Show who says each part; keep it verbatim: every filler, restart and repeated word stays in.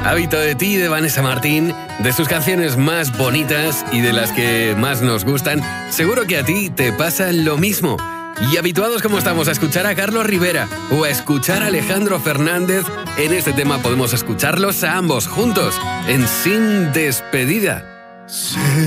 Speaker 1: Hábito de ti, de Vanessa Martín, de sus canciones más bonitas y de las que más nos gustan. Seguro que a ti te pasa lo mismo. Y habituados como estamos a escuchar a Carlos Rivera o a escuchar a Alejandro Fernández, en este tema podemos escucharlos a ambos juntos en Sin Despedida.
Speaker 2: Sí.